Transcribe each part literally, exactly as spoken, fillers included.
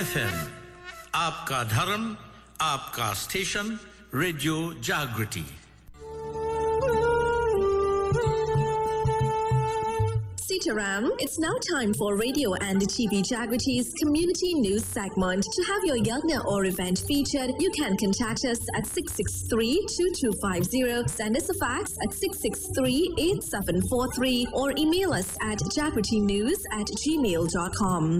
F M, आपका धर्म, आपका स्टेशन, रेडियो जागृति। Sitaram, it's now time for Radio and T V Jagrity's community news segment. To have your yagna or event featured, you can contact us at six six three, two two five zero, send us a fax at six six three, eight seven four three, or email us at jagritynews at gmail dot com.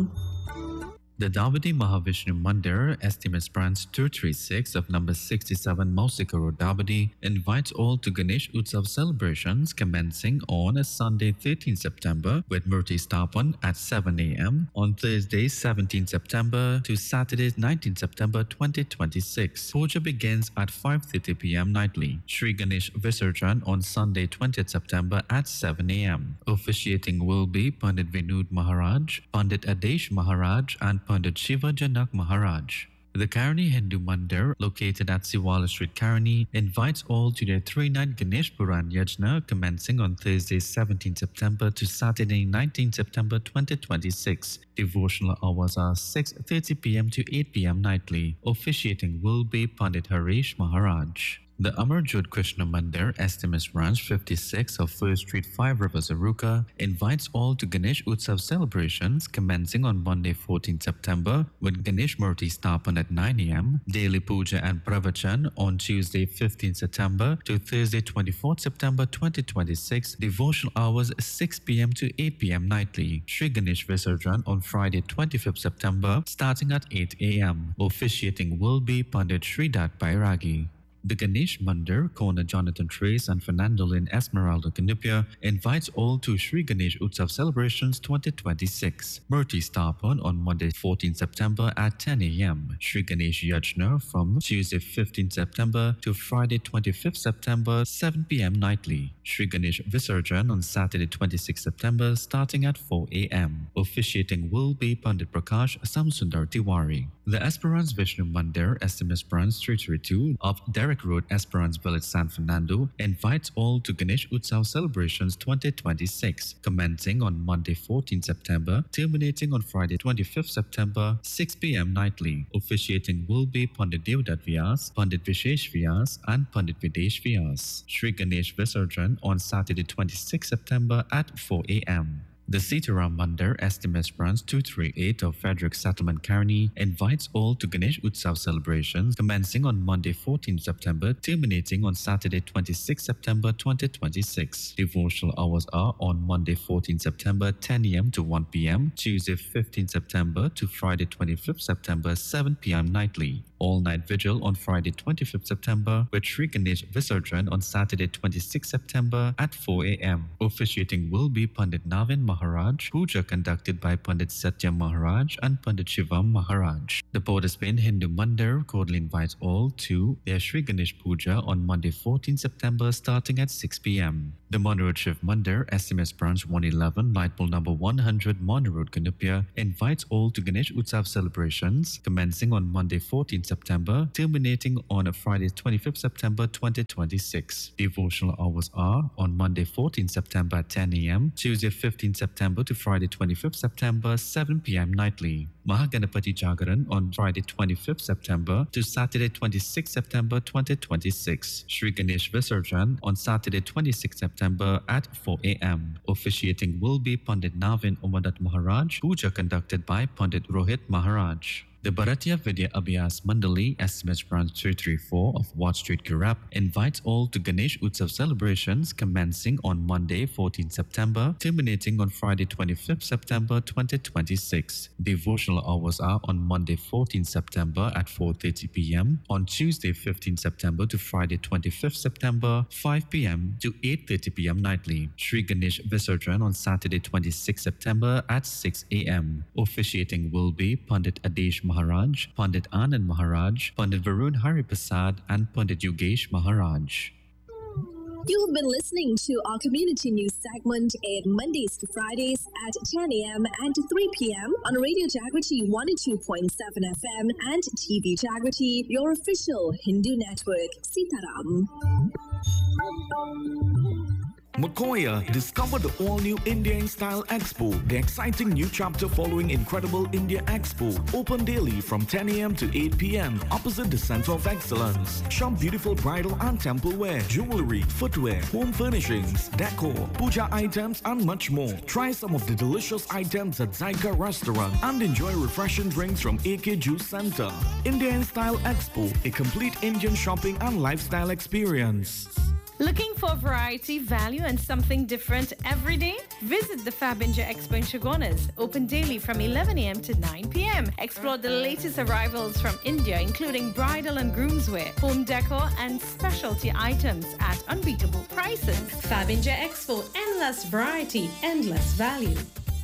The Davadi Mahavishnu Mandir, estimates branch two thirty-six of number sixty-seven Mausika Road, Davadi, invites all to Ganesh Utsav celebrations commencing on Sunday thirteenth September with Murti Stapan at seven a m on Thursday seventeenth September to Saturday nineteenth September twenty twenty-six. Puja begins at five thirty p m nightly. Sri Ganesh Visarjan on Sunday twentieth September at seven a m Officiating will be Pandit Vinud Maharaj, Pandit Adesh Maharaj and Pandit Shiva Janak Maharaj. The Karani Hindu Mandir, located at Siwala Street, Karani, invites all to their three-night Ganesh Puran Yajna commencing on Thursday seventeenth September to Saturday nineteenth September twenty twenty-six. Devotional hours are six thirty p m to eight p m nightly. Officiating will be Pandit Harish Maharaj. The Amarjot Krishna Mandir, estimates branch fifty-six of First Street, Five Rivers, Aruka, invites all to Ganesh Utsav celebrations commencing on Monday fourteenth September with Ganesh Murti Stapan at nine a m, daily puja and pravachan on Tuesday fifteenth September to Thursday twenty-fourth September twenty twenty-six, devotional hours six p m to eight p m nightly. Sri Ganesh Visarjan on Friday twenty-fifth September starting at eight a m Officiating will be Pandit Sridat Bairagi. The Ganesh Mandir, Kona Jonathan Trace and Fernando Lynn Esmeralda Canupia invites all to Sri Ganesh Utsav celebrations twenty twenty-six. Murti Stapan on Monday fourteenth September at ten a m Sri Ganesh Yajna from Tuesday fifteenth September to Friday twenty-fifth September seven p m nightly. Sri Ganesh Visarjan on Saturday twenty-sixth September starting at four a m Officiating will be Pandit Prakash Samsundar Tiwari. The Esperance Vishnu Mandir, estimates branch three thirty-two of Derek Road, Esperance Village, San Fernando, invites all to Ganesh Utsav celebrations twenty twenty-six, commencing on Monday fourteenth September, terminating on Friday twenty-fifth September, six p m nightly. Officiating will be Pandit Devdat Vyas, Pandit Vishesh Vyas, and Pandit Videsh Vyas. Sri Ganesh Visarjan on Saturday twenty-sixth September at four a m The Sitaram Mandir, estimates branch two thirty-eight of Frederick Settlement, Karani, invites all to Ganesh Utsav celebrations commencing on Monday fourteenth September, terminating on Saturday twenty-sixth September twenty twenty-six. Devotional hours are on Monday fourteenth September ten a m to one p m, Tuesday fifteenth September to Friday twenty-fifth September seven p m nightly. All-night vigil on Friday twenty-fifth September with Sri Ganesh Visarjan on Saturday twenty-sixth September at four a m Officiating will be Pandit Navin Maharaj, puja conducted by Pandit Satyam Maharaj and Pandit Shivam Maharaj. The Port of Spain Hindu Mandir cordially invites all to their Sri Ganesh Puja on Monday fourteenth September starting at six p m The Monroe Shiv Mandir, estimates branch one eleven, Lightpole number one hundred, Monroe Road, Canupia, invites all to Ganesh Utsav celebrations commencing on Monday fourteenth September, terminating on Friday twenty-fifth September twenty twenty-six. Devotional hours are on Monday fourteenth September at ten a m, Tuesday fifteenth September to Friday twenty-fifth September seven p m nightly. Mahaganapati Jagaran on Friday twenty-fifth September to Saturday twenty-sixth September twenty twenty-six. Sri Ganesh Visarjan on Saturday twenty-sixth September at four a m Officiating will be Pandit Navin Umadat Maharaj, puja conducted by Pandit Rohit Maharaj. The Bharatiya Vidya Abhyas Mandali, estimates branch three thirty-four of Watt Street, Kirap, invites all to Ganesh Utsav celebrations commencing on Monday fourteenth September, terminating on Friday twenty-fifth September twenty twenty-six. Devotional hours are on Monday fourteenth September at four thirty p m, on Tuesday fifteenth September to Friday twenty-fifth September five p m to eight thirty p m nightly. Sri Ganesh Visarjan on Saturday twenty-sixth September at six a m Officiating will be Pandit Adesh Maharaj, Pandit Anand Maharaj, Pandit Varun Hari Prasad, and Pandit Yogesh Maharaj. You've been listening to our community news segment aired Mondays to Fridays at ten a m and three p m on Radio Jagriti one oh two point seven F M and T V Jagriti, your official Hindu network. Sitaram. Makoya, discover the all-new India in Style Expo, the exciting new chapter following Incredible India Expo. Open daily from ten a m to eight p m opposite the Center of Excellence. Shop beautiful bridal and temple wear, jewelry, footwear, home furnishings, decor, puja items and much more. Try some of the delicious items at Zyka Restaurant and enjoy refreshing drinks from A K Juice Center. India in Style Expo, a complete Indian shopping and lifestyle experience. Looking for variety, value, and something different every day? Visit the Fabinja Expo in Chagonas, open daily from eleven a m to nine p m Explore the latest arrivals from India, including bridal and groomswear, home decor, and specialty items at unbeatable prices. Fabinja Expo, endless variety, endless value.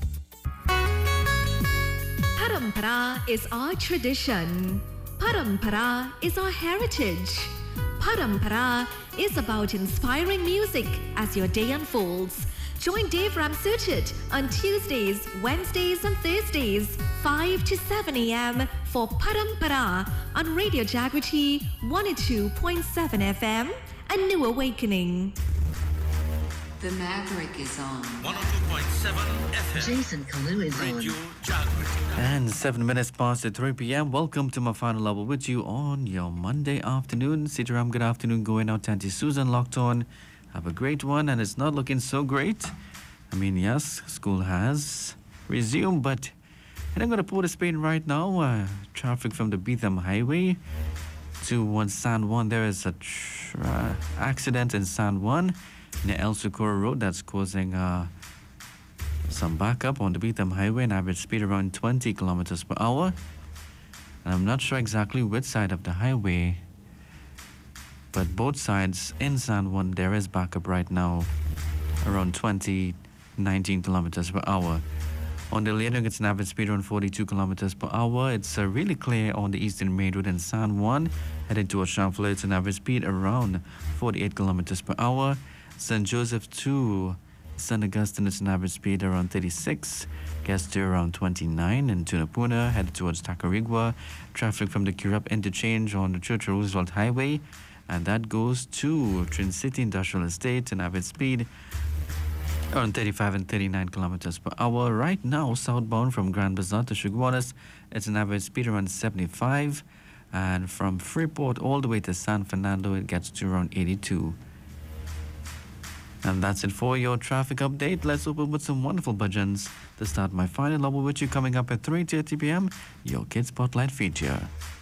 Parampara is our tradition. Parampara is our heritage. Parampara is about inspiring music as your day unfolds. Join Dave Ramsuchit on Tuesdays, Wednesdays and Thursdays, five to seven a m for Parampara on Radio Jagriti one oh two point seven F M, A New Awakening. The Maverick is on. one oh two point seven F M. Jason Kalu is Radio on. Jagriti. And seven minutes past the three p m Welcome to my final level with you on your Monday afternoon. Sitaram, good afternoon. Going out, Auntie Susan locked on. Have a great one, and it's not looking so great. I mean, yes, school has resumed, but and I'm going to Port of Spain right now. Uh, traffic from the Beetham Highway to San Juan. There is a tr- uh, accident in San Juan near El Socorro Road that's causing uh, some backup on the Beetham Highway, and average speed around twenty kilometers per hour. And I'm not sure exactly which side of the highway, but both sides in San Juan there is backup right now, around twenty, nineteen kilometers per hour. On the Leonard, it's an average speed around forty-two kilometers per hour. It's uh, really clear on the Eastern Main Road in San Juan, heading towards Champlain. It's an average speed around forty-eight kilometers per hour. Saint Joseph to Saint Augustine, it's an average speed around thirty-six. Gester around twenty-nine. And Tunapuna, headed towards Tacarigua. Traffic from the Kirap interchange on the Churchill Roosevelt Highway. And that goes to Trin City Industrial Estate, an average speed around thirty-five and thirty-nine kilometers per hour. Right now, southbound from Grand Bazaar to Chaguanas, it's an average speed around seventy-five. And from Freeport all the way to San Fernando, it gets to around eighty-two. And that's it for your traffic update. Let's open with some wonderful bhajans to start my final level with you coming up at three thirty p m Your Kids Spotlight feature.